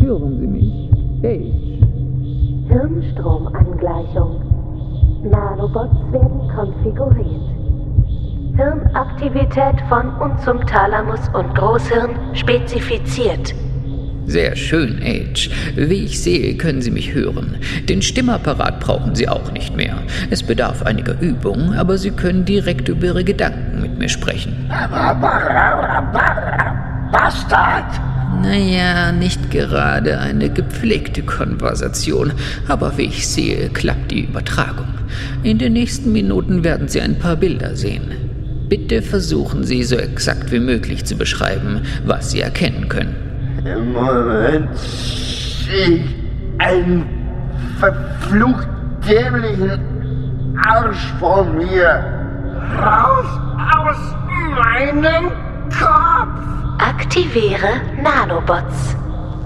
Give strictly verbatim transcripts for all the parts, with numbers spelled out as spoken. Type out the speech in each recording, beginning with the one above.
Hören Sie mich? Page. Hirnstromangleichung. Nanobots werden konfiguriert. Hirnaktivität von und zum Thalamus und Großhirn spezifiziert. Sehr schön, Age. Wie ich sehe, können Sie mich hören. Den Stimmapparat brauchen Sie auch nicht mehr. Es bedarf einiger Übung, aber Sie können direkt über Ihre Gedanken mit mir sprechen. Bastard! Naja, nicht gerade eine gepflegte Konversation, aber wie ich sehe, klappt die Übertragung. In den nächsten Minuten werden Sie ein paar Bilder sehen. Bitte versuchen Sie, so exakt wie möglich zu beschreiben, was Sie erkennen können. Im Moment sehe ich einen verflucht dämlichen Arsch vor mir. Raus aus meinem Kopf! Aktiviere Nanobots.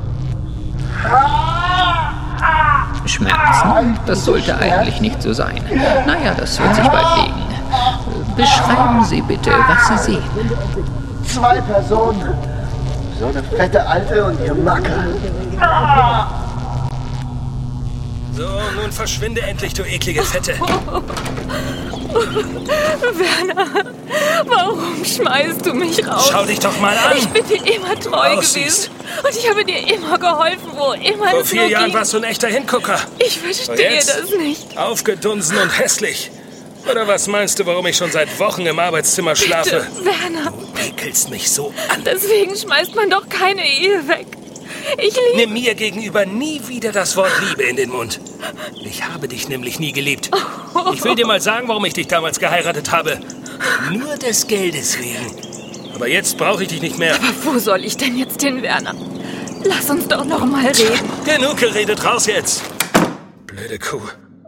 Schmerzen? Das sollte eigentlich nicht so sein. Naja, das wird sich bald legen. Beschreiben Sie bitte, was Sie sehen. Zwei Personen. So eine fette Alte und ihr Macker. So, nun verschwinde endlich, du eklige Fette. Werner, warum schmeißt du mich raus? Schau dich doch mal an. Ich bin dir immer treu Aussiehst. gewesen. Und ich habe dir immer geholfen, wo immer Vor es vier nur Jahren ging. warst du ein echter Hingucker. Ich Und verstehe jetzt? das nicht. Aufgedunsen und hässlich. Oder was meinst du, warum ich schon seit Wochen im Arbeitszimmer schlafe? Bitte, Werner, Du ekelst mich so an. deswegen schmeißt man doch keine Ehe weg. Ich liebe... Nimm mir gegenüber nie wieder das Wort Liebe in den Mund. Ich habe dich nämlich nie geliebt. Ich will dir mal sagen, warum ich dich damals geheiratet habe. Nur des Geldes wegen. Aber jetzt brauche ich dich nicht mehr. Aber wo soll ich denn jetzt hin, Werner? Lass uns doch noch mal reden. Genug geredet, raus jetzt. Blöde Kuh.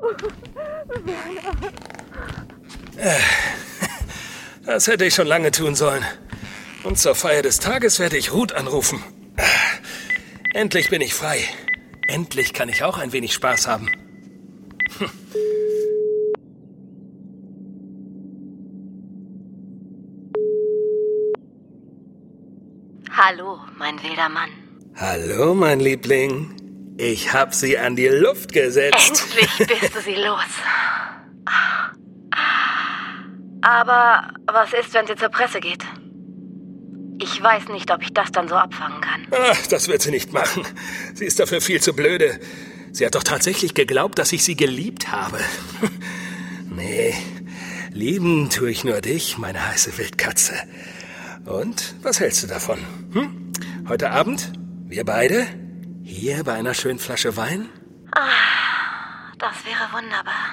Das hätte ich schon lange tun sollen. Und zur Feier des Tages werde ich Ruth anrufen. Endlich bin ich frei. Endlich kann ich auch ein wenig Spaß haben. Hm. Hallo, mein wilder Mann. Hallo, mein Liebling. Ich hab sie an die Luft gesetzt. Endlich bist du sie los. Aber was ist, wenn sie zur Presse geht? Ich weiß nicht, ob ich das dann so abfangen kann. Ach, das wird sie nicht machen. Sie ist dafür viel zu blöde. Sie hat doch tatsächlich geglaubt, dass ich sie geliebt habe. Nee, lieben tue ich nur dich, meine heiße Wildkatze. Und, was hältst du davon? Hm? Heute Abend, wir beide, hier bei einer schönen Flasche Wein? Ah, das wäre wunderbar.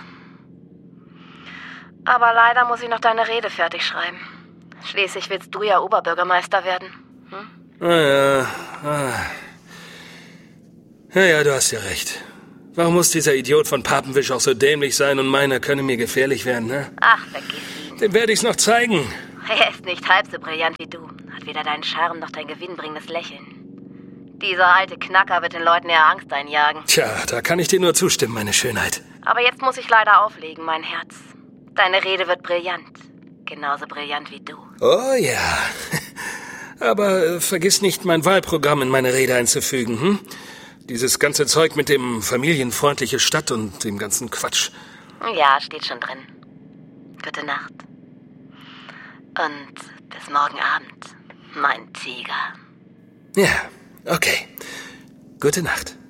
Aber leider muss ich noch deine Rede fertig schreiben. Schließlich willst du ja Oberbürgermeister werden. Hm? Ah ja, ah. Ja, ja, du hast ja recht. Warum muss dieser Idiot von Papenwisch auch so dämlich sein und meiner könne mir gefährlich werden, ne? Ach, vergiss ihn. Dem werde ich's noch zeigen. Er ist nicht halb so brillant wie du. Hat weder deinen Charme noch dein gewinnbringendes Lächeln. Dieser alte Knacker wird den Leuten eher Angst einjagen. Tja, da kann ich dir nur zustimmen, meine Schönheit. Aber jetzt muss ich leider auflegen, mein Herz. Deine Rede wird brillant. Genauso brillant wie du. Oh ja. Aber äh, vergiss nicht, mein Wahlprogramm in meine Rede einzufügen, hm? Dieses ganze Zeug mit dem familienfreundliche Stadt und dem ganzen Quatsch. Ja, steht schon drin. Gute Nacht. Und bis morgen Abend, mein Tiger. Ja, okay. Gute Nacht.